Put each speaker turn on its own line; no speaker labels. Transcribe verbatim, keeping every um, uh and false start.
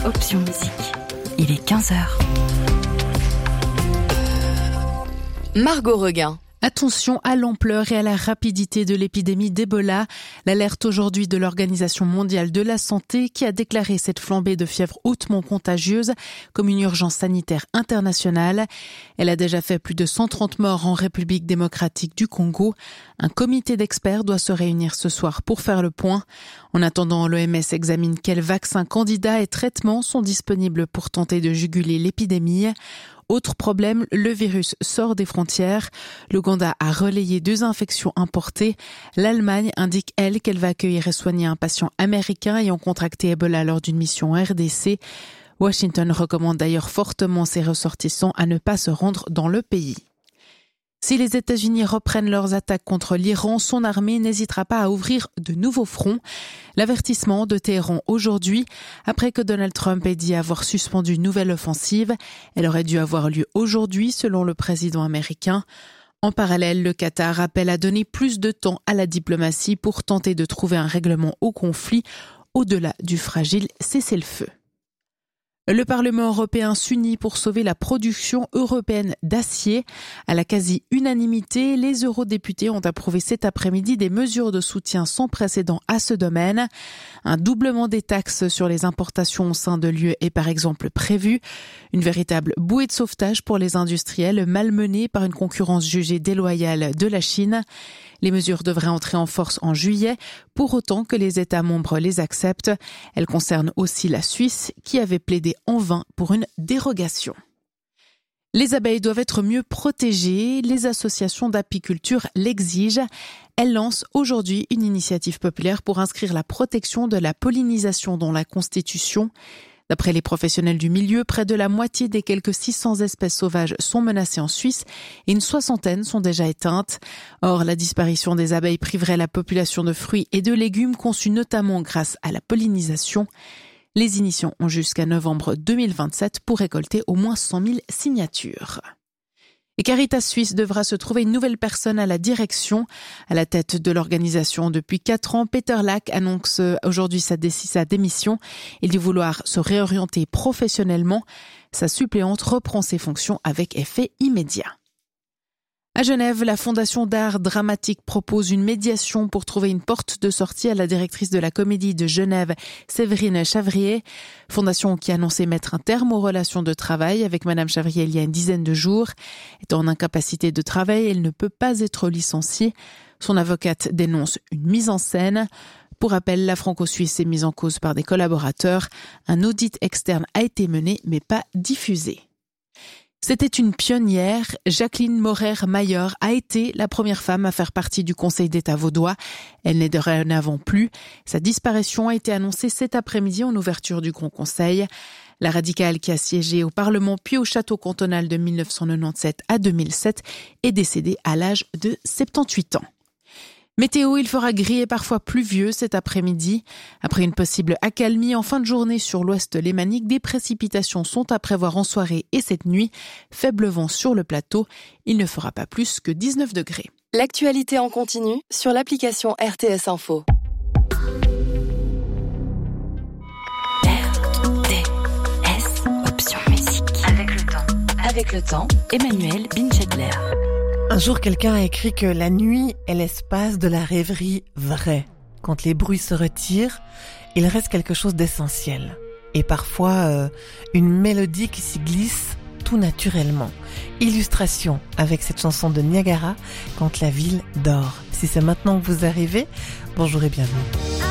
Option Musique. Il est quinze heures. Margot Reguin.
Attention à l'ampleur et à la rapidité de l'épidémie d'Ebola. L'alerte aujourd'hui de l'Organisation mondiale de la santé qui a déclaré cette flambée de fièvre hautement contagieuse comme une urgence sanitaire internationale. Elle a déjà fait plus de cent trente morts en République démocratique du Congo. Un comité d'experts doit se réunir ce soir pour faire le point. En attendant, l'O M S examine quels vaccins, candidats et traitements sont disponibles pour tenter de juguler l'épidémie. Autre problème, le virus sort des frontières. L'Ouganda a relayé deux infections importées. L'Allemagne indique, elle, qu'elle va accueillir et soigner un patient américain ayant contracté Ebola lors d'une mission en R D C. Washington recommande d'ailleurs fortement ses ressortissants à ne pas se rendre dans le pays. Si les États-Unis reprennent leurs attaques contre l'Iran, son armée n'hésitera pas à ouvrir de nouveaux fronts. L'avertissement de Téhéran aujourd'hui, après que Donald Trump ait dit avoir suspendu une nouvelle offensive. Elle aurait dû avoir lieu aujourd'hui, selon le président américain. En parallèle, le Qatar appelle à donner plus de temps à la diplomatie pour tenter de trouver un règlement au conflit, au-delà du fragile cessez-le-feu. Le Parlement européen s'unit pour sauver la production européenne d'acier. À la quasi-unanimité, les eurodéputés ont approuvé cet après-midi des mesures de soutien sans précédent à ce domaine. Un doublement des taxes sur les importations au sein de l'U E est par exemple prévu. Une véritable bouée de sauvetage pour les industriels malmenés par une concurrence jugée déloyale de la Chine. Les mesures devraient entrer en force en juillet, pour autant que les États membres les acceptent. Elles concernent aussi la Suisse, qui avait plaidé en vain pour une dérogation. Les abeilles doivent être mieux protégées. Les associations d'apiculture l'exigent. Elles lancent aujourd'hui une initiative populaire pour inscrire la protection de la pollinisation dans la Constitution. D'après les professionnels du milieu, près de la moitié des quelques six cents espèces sauvages sont menacées en Suisse et une soixantaine sont déjà éteintes. Or, la disparition des abeilles priverait la population de fruits et de légumes conçus notamment grâce à la pollinisation. Les initiants ont jusqu'à novembre deux mille vingt-sept pour récolter au moins cent mille signatures. Et Caritas Suisse devra se trouver une nouvelle personne à la direction. À la tête de l'organisation depuis quatre ans, Peter Lack annonce aujourd'hui sa, dé- sa démission. Il dit vouloir se réorienter professionnellement. Sa suppléante reprend ses fonctions avec effet immédiat. À Genève, la Fondation d'art dramatique propose une médiation pour trouver une porte de sortie à la directrice de la Comédie de Genève, Séverine Chavrier. Fondation qui a annoncé mettre un terme aux relations de travail avec Madame Chavrier il y a une dizaine de jours. Étant en incapacité de travail, elle ne peut pas être licenciée. Son avocate dénonce une mise en scène. Pour rappel, la Franco-Suisse est mise en cause par des collaborateurs. Un audit externe a été mené, mais pas diffusé. C'était une pionnière. Jacqueline Maurer-Mayer a été la première femme à faire partie du Conseil d'État vaudois. Elle n'est dorénavant plus. Sa disparition a été annoncée cet après-midi en ouverture du Grand Conseil. La radicale qui a siégé au Parlement puis au Château cantonal de dix-neuf cent quatre-vingt-dix-sept à deux mille sept est décédée à l'âge de soixante-dix-huit ans. Météo, il fera gris et parfois pluvieux cet après-midi. Après une possible accalmie en fin de journée sur l'ouest lémanique, des précipitations sont à prévoir en soirée et cette nuit. Faible vent sur le plateau, il ne fera pas plus que dix-neuf degrés.
L'actualité en continu sur l'application R T S Info. R T S Option Musique. Avec le temps. Avec le temps, Emmanuel Binchedler.
Un jour, quelqu'un a écrit que la nuit est l'espace de la rêverie vraie. Quand les bruits se retirent, il reste quelque chose d'essentiel. Et parfois, euh, une mélodie qui s'y glisse tout naturellement. Illustration avec cette chanson de Niagara, Quand la ville dort. Si c'est maintenant que vous arrivez, bonjour et bienvenue.